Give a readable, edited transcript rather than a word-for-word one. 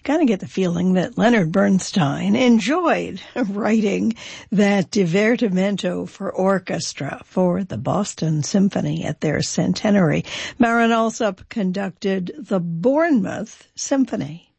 kind of get the feeling that Leonard Bernstein enjoyed writing that Divertimento for orchestra for the Boston Symphony at their centenary. Marin Alsop conducted the Bournemouth Symphony.